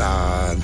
God.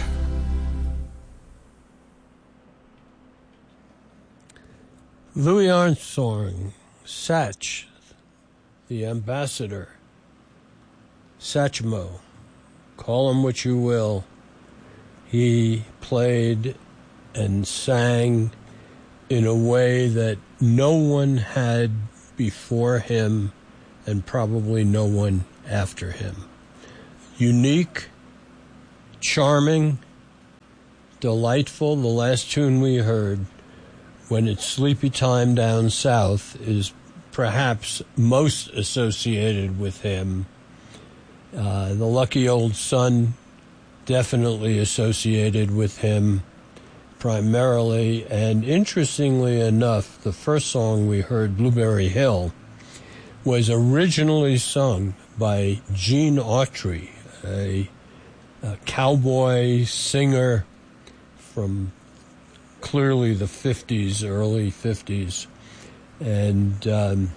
Louis Armstrong, Satch, the ambassador, Satchmo, call him what you will. He played and sang in a way that no one had before him and probably no one after him. Unique, charming, delightful. The last tune we heard, When It's Sleepy Time Down South, is perhaps most associated with him. The Lucky Old Sun, definitely associated with him primarily. And interestingly enough, the first song we heard, Blueberry Hill, was originally sung by Gene Autry, a cowboy singer from clearly the 50s, early 50s, and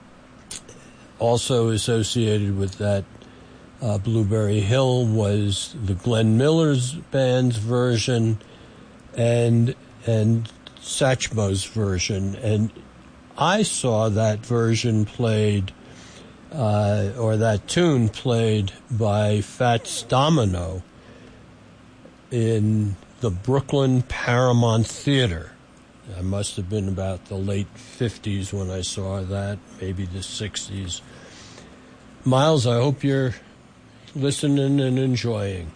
also associated with that Blueberry Hill was the Glenn Miller's band's version and Satchmo's version. And I saw that version played, or that tune played by Fats Domino in the Brooklyn Paramount Theater. I must have been about the late 50s when I saw that, maybe the 60s. Miles, I hope you're listening and enjoying.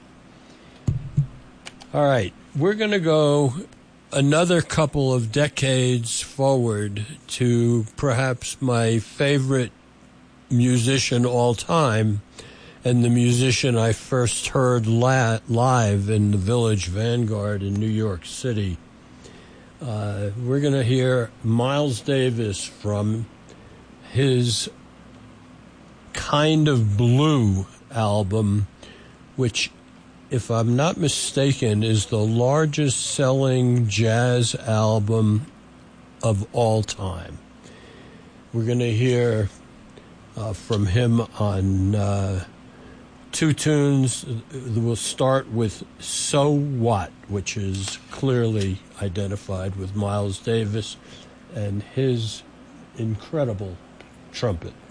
All right, we're going to go another couple of decades forward to perhaps my favorite musician all time, and the musician I first heard live in the Village Vanguard in New York City. We're going to hear Miles Davis from his Kind of Blue album, which, if I'm not mistaken, is the largest selling jazz album of all time. We're going to hear from him on two tunes. We'll start with So What, which is clearly identified with Miles Davis and his incredible trumpet.